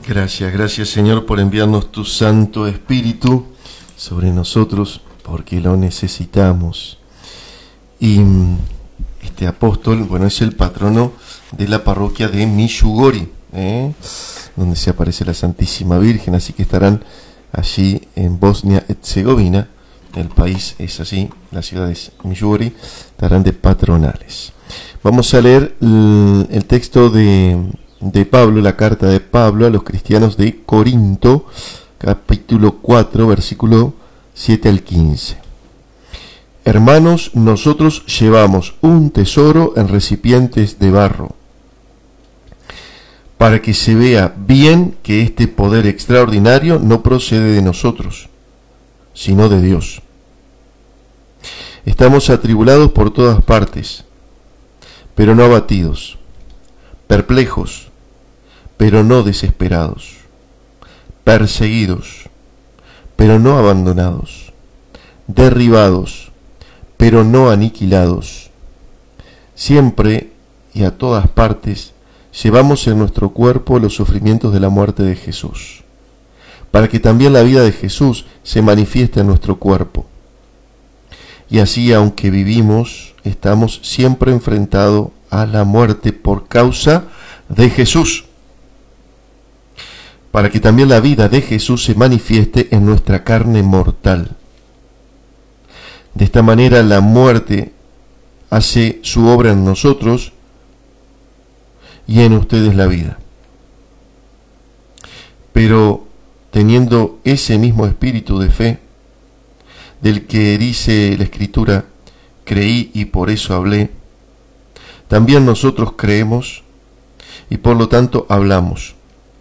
Gracias Señor por enviarnos tu Santo Espíritu sobre nosotros, porque lo necesitamos. Y este apóstol, bueno, es el patrono de la parroquia de Miyugori, donde se aparece la Santísima Virgen, así que estarán allí en Bosnia-Herzegovina, el país es así, la ciudad es Miyugori, estarán de patronales. Vamos a leer el texto de Pablo, la carta de Pablo a los cristianos de Corinto, capítulo 4, versículo 7 al 15. Hermanos, nosotros llevamos un tesoro en recipientes de barro, para que se vea bien que este poder extraordinario no procede de nosotros, sino de Dios. Estamos atribulados por todas partes, pero no abatidos, perplejos, pero no desesperados, perseguidos, pero no abandonados, derribados, pero no aniquilados. Siempre y a todas partes llevamos en nuestro cuerpo los sufrimientos de la muerte de Jesús, para que también la vida de Jesús se manifieste en nuestro cuerpo. Y así, aunque vivimos, estamos siempre enfrentados a la muerte por causa de Jesús, para que también la vida de Jesús se manifieste en nuestra carne mortal. De esta manera la muerte hace su obra en nosotros y en ustedes la vida. Pero teniendo ese mismo espíritu de fe, del que dice la Escritura, creí y por eso hablé, también nosotros creemos y por lo tanto hablamos.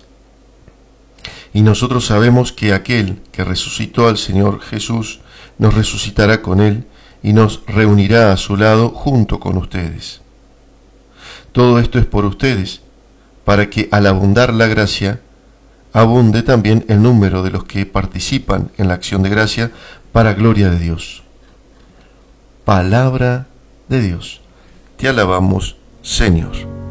Y nosotros sabemos que aquel que resucitó al Señor Jesús nos resucitará con Él y nos reunirá a su lado junto con ustedes. Todo esto es por ustedes, para que al abundar la gracia, abunde también el número de los que participan en la acción de gracia para gloria de Dios. Palabra de Dios. Te alabamos, Señor.